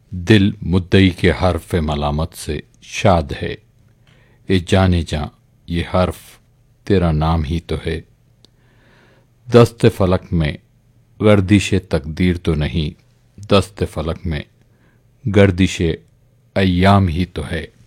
दिल मुद्दई के हर्फ मलामत से शाद है। ए जाने जा ये हर्फ तेरा नाम ही तो है। दस्त फलक में गर्दिश तकदीर तो नहीं, दस्त फलक में गर्दिश अय्याम ही तो है।